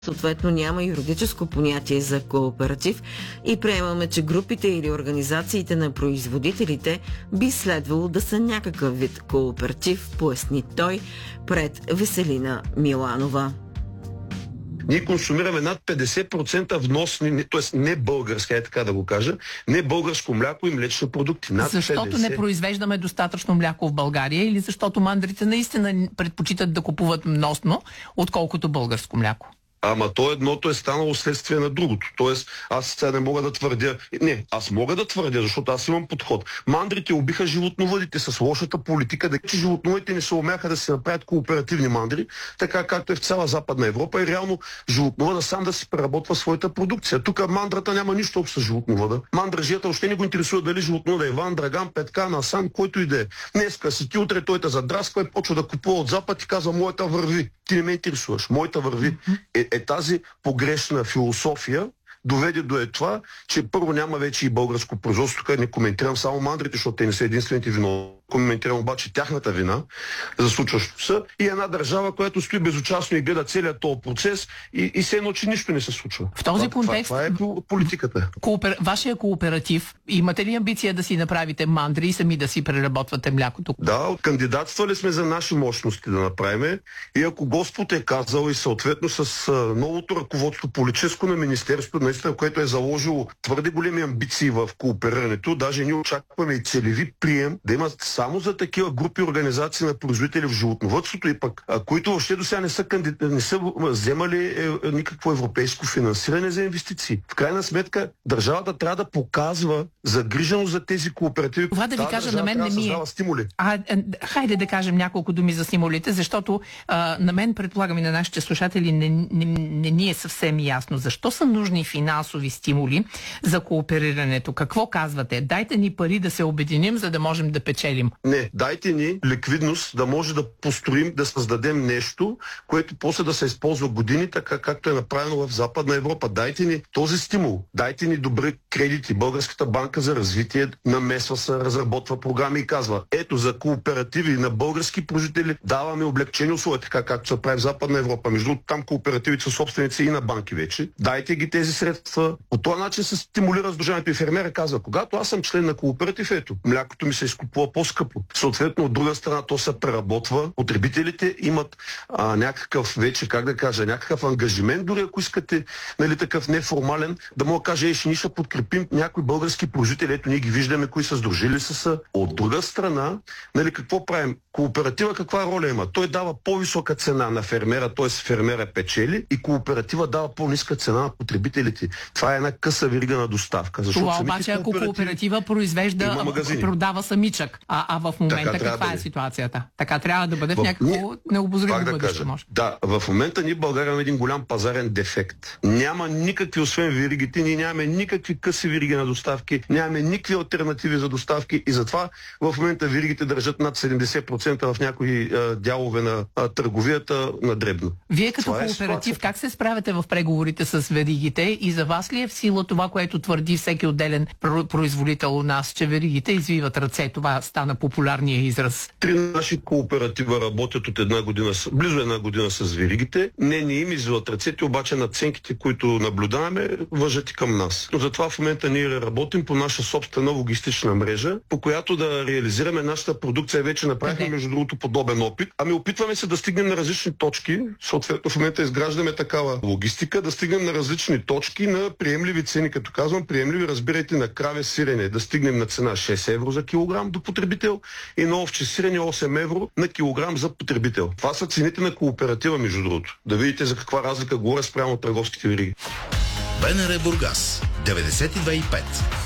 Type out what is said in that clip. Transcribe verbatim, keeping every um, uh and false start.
Съответно няма юридическо понятие за кооператив и приемаме, че групите или организациите на производителите би следвало да са някакъв вид кооператив, поясни той пред Веселина Миланова. Ние консумираме над петдесет процента вносни, т.е. не българска, е така да го кажа, не българско мляко и млечни продукти. Над защото петдесет. Не произвеждаме достатъчно мляко в България или защото мандрите наистина предпочитат да купуват вносно, отколкото българско мляко? Ама то едното е станало следствие на другото. Тоест, аз сега не мога да твърдя... Не, аз мога да твърдя, защото аз имам подход. Мандрите убиха животновъдите с лошата политика, да че животновъдите не се умяха да се направят кооперативни мандри, така както е в цяла Западна Европа и реално животновъда сам да си преработва своята продукция. Тук мандрата няма нищо общо с животновъда. Мандражията още не го интересува дали животновъда е Иван, Драган, Петка, Насан, който и да е. Днеска си ти, утре той те задрасква и почва да купува от Запад и казва: моята върви. Ти не ме интересуваш. Моята върви. Е, е тази погрешна философия доведе до е това, че първо няма вече и българско производство, тук не коментирам само мандрите, защото те не са единствените вино. Коментирам обаче тяхната вина за случващото се и една държава, която стои безучастно и гледа целият този процес и, и се едно, че нищо не се случва. В този това, контекст, това, това е политиката. Коопер... Вашия кооператив, имате ли амбиция да си направите мандри и сами да си преработвате млякото? Да, кандидатствали сме за наши мощности да направим и ако Господ е казал и съответно с а, новото ръководство политическо на Министерството, наистина, което е заложило твърде големи амбиции в кооперирането, даже ние очакваме и целеви прием да имат само за такива групи организации на производители в животновъдството и пък, а, които въобще до сега не са, канди... не са вземали е, никакво европейско финансиране за инвестиции. В крайна сметка, държавата трябва да показва загриженост за тези кооперативи. Това да ви кажа, на мен не ми е... стимули. А, а, хайде да кажем няколко думи за стимулите, защото а, на мен, предполагам и на нашите слушатели, не, не, не ни е съвсем ясно. Защо са нужни финансови стимули за кооперирането? Какво казвате? Дайте ни пари да се обединим, за да можем да печелим. Не, дайте ни ликвидност, да може да построим, да създадем нещо, което после да се използва години, така както е направено в Западна Европа. Дайте ни този стимул. Дайте ни добри кредити. Българската банка за развитие намесва се, разработва програми и казва: ето за кооперативи на български производители даваме облегчени условия, така както се прави в Западна Европа. Между другото, там кооперативите са собственици и на банки вече. Дайте ги тези средства. По този начин се стимулира сдружението и фермера казва: когато аз съм член на кооператив, ето, млякото ми се изкупува по-скъпо. Съответно, от друга страна, то се преработва. Потребителите имат а, някакъв вече, как да кажа, някакъв ангажимент, дори ако искате, нали, такъв неформален, да мога да кажа: ей, ще ние ще подкрепим някои български производители. Ето, ние ги виждаме, кои са сдружили са. От друга страна, нали, какво правим? Кооператива каква роля има? Той дава по-висока цена на фермера, т.е. фермера печели, и кооператива дава по-ниска цена на потребителите. Това е една къса верига на доставка. Това обаче, ако кооператива произвежда, продава самичък, а, а в момента каква да е ситуацията? Така трябва да бъде в, в някакво необозримо да бъдеще, кажа, може. Да, в момента ние в България имаме един голям пазарен дефект. Няма никакви, освен веригите, ние нямаме никакви къси вериги на доставки, нямаме никакви алтернативи за доставки и затова в момента веригите държат над седемдесет процента в някои а, дялове на а, търговията на дребно. Вие като това кооператив, е как се справяте в преговорите с веригите и за вас ли е в сила това, което твърди всеки отделен производител у нас, че веригите извиват ръце? Това стана популярния израз. Три наши кооператива работят от една година, близо една година с веригите. Не, не им извиват ръцете, обаче надценките, които наблюдаваме, въжат и към нас. Но затова в момента ние работим по наша собствена логистична мрежа, по която да реализираме нашата продукция. Вече направихме, между другото, подобен опит. Ами опитваме се да стигнем на различни точки. Съответно в момента изграждаме такава логистика, да стигнем на различни точки на приемливи цени. Като казвам приемливи, разбирайте, на краве сирене да стигнем на цена шест евро за килограм до потребител и на овче сирене осем евро на килограм за потребител. Това са цените на кооператива, между другото. Да видите за каква разлика говоря спрямо търговските вериги. БНР Бургас деветдесет и две и пет.